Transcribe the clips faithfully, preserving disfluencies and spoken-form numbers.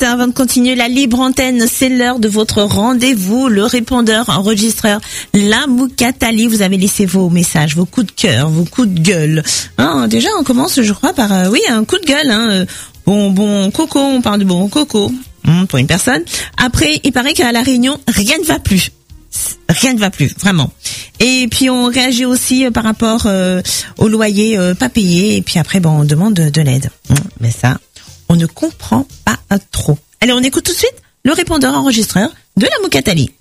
Avant de continuer la libre antenne, c'est l'heure de votre rendez-vous, le répondeur enregistreur, la Moukatali. Vous avez laissé vos messages, vos coups de cœur, vos coups de gueule. Hein, déjà, on commence, je crois, par euh, oui, un coup de gueule. Hein, bonbon coco, on parle de bonbon coco hum, pour une personne. Après, il paraît qu'à la Réunion, rien ne va plus. Rien ne va plus, vraiment. Et puis on réagit aussi par rapport euh, au loyer euh, pas payé. Et puis après, bon, on demande de, de l'aide. Hum, mais ça, on ne comprend pas trop. Allez, on écoute tout de suite le répondeur enregistreur de la Moukatali.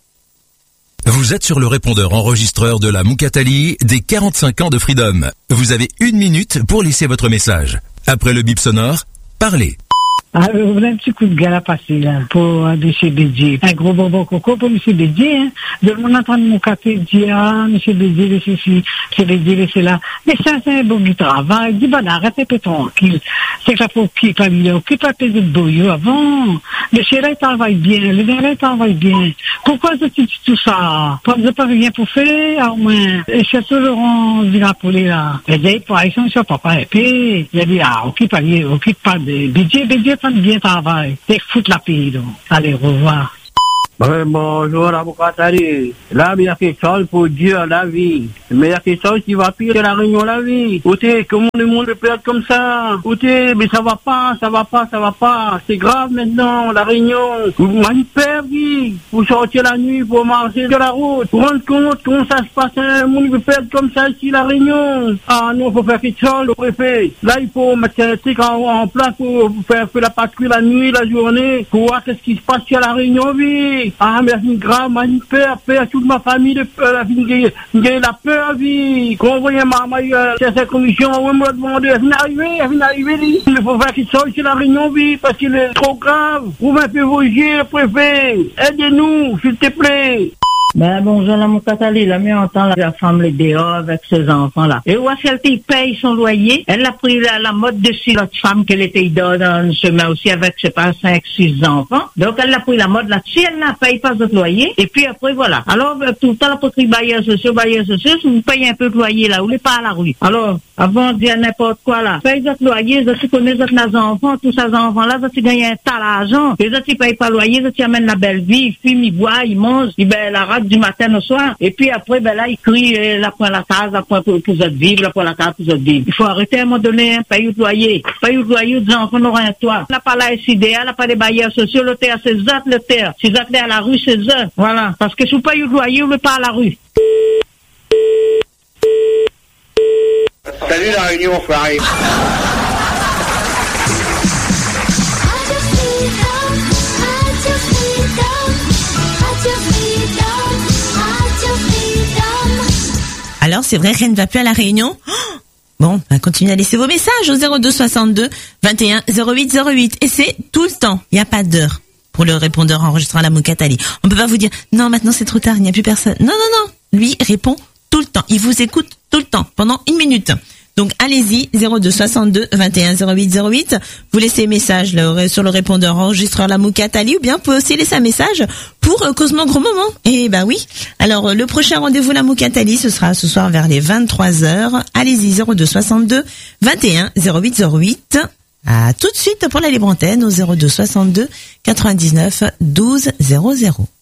Vous êtes sur le répondeur enregistreur de la Moukatali des quarante-cinq ans de Freedom. Vous avez une minute pour laisser votre message. Après le bip sonore, parlez. Ah, vous voulez un petit coup de gueule à passer, là, pour euh, M. Bédier. Un gros bonbon coco pour M. Bédier, hein. De le monde entend mon café dire, ah, M. Bédier, laissez ici, M. Bédier, laissez là. Mais ça, c'est un bon travail. Dis, ben, arrêtez, peu tranquille. C'est que la faut qu'il parle, occupe à payer de boyau avant. Le chien là, il travaille bien. Le gars là, il travaille bien. Pourquoi je dis tout ça? Pas de pas rien pour faire, au moins. Et c'est tout Laurent Virapolé, là. Il dit, pour aller sur papa, et puis, il a dit, ah, occupe pas, occupe pas de Bédier, Bédier, pas de bien travail. C'est foutre la pays, donc. Allez, au revoir. Ouais, bonjour, la Moukatali. Là, il y a quelque chose pour dire la vie. Mais il y a quelque chose qui va pire que la Réunion, la vie. Outé, comment le monde peut être comme ça? Outé, mais ça va pas, ça va pas, ça va pas. C'est grave maintenant, la Réunion. Vous m'avez perdu. Vous sortir la nuit pour marcher sur la route. Vous rendez compte comment ça se passe, un monde peut être comme ça ici, la Réunion. Ah non, faut faire quelque chose, le préfet. Là, il faut mettre un truc en, en place pour faire, faire la patrouille la nuit, la journée, pour voir qu'est-ce qui se passe sur la Réunion, vie. Ah, mais c'est grave, ma peur, peur, toute ma famille de peur, la vie, la peur, vie. Quand on voit ma maille, c'est cette commission, on me demande, elle vient d'arriver, elle vient d'arriver, il faut faire qu'il sorte sur la Réunion, vie, parce qu'il est trop grave. Vous m'avez vos yeux, préfet. Aidez-nous, s'il te plaît. Ben, bonjour, la Moukatali, la mienne entend la femme les dehors avec ses enfants-là. Et où est-ce qu'elle paye son loyer? Elle a pris la, la mode dessus l'autre femme qu'elle était dehors dans une semaine aussi avec, je sais pas, cinq, six enfants. Donc, elle a pris la mode là-dessus, elle n'a paye pas votre loyer. Et puis après, voilà. Alors, tout le temps, la poterie bailleurs sociaux, bailleurs sociaux, si vous payez un peu de loyer là, vous n'êtes pas à la rue. Alors, avant de dire n'importe quoi là, paye votre loyer, vous connaissez votre enfants, tous ces enfants-là, vous gagnez un tas d'argent. Les autres, ils payent pas loyer, vous amènent la belle vie, ils fument, ils boivent, ils mangent, ils ben, la rate du matin au soir. Et puis après, ben là, ils crient, euh, là, pour la case, là, pour, pour, pour votre vivre, là, pour la case, pour votre vivre. Il faut arrêter à un moment donné, hein, payer le loyer. Payer le loyer, des enfants n'auront un toit. On n'a pas la S I D A, on n'a pas des bailleurs sociaux, le terre, c'est ça, le terre. Si vous êtes à la rue, c'est ça. Voilà. Parce que si vous payez le loyer, vous ne pas à la rue. Salut la Réunion, frère. Alors, c'est vrai, rien ne va plus à la Réunion. Oh, bon, bah, continuez à laisser vos messages au zéro deux soixante-deux vingt et un zéro huit zéro huit. Et c'est tout le temps. Il n'y a pas d'heure pour le répondeur enregistrant à la Moukatali. On peut pas vous dire, non, maintenant c'est trop tard, il n'y a plus personne. Non, non, non. Lui répond tout le temps. Il vous écoute tout le temps, pendant une minute. Donc, allez-y, zéro deux soixante-deux vingt et un zéro huit zéro huit. Vous laissez un message là, sur le répondeur enregistreur la Moukatali, ou bien vous pouvez aussi laisser un message pour euh, Cosmo Gros Moment. Et ben oui. Alors, euh, le prochain rendez-vous la Moukatali, ce sera ce soir vers les vingt-trois heures. Allez-y, zéro deux soixante-deux vingt et un zéro huit zéro huit. À tout de suite pour la libre antenne au zéro deux soixante-deux quatre-vingt-dix-neuf douze zéro zéro.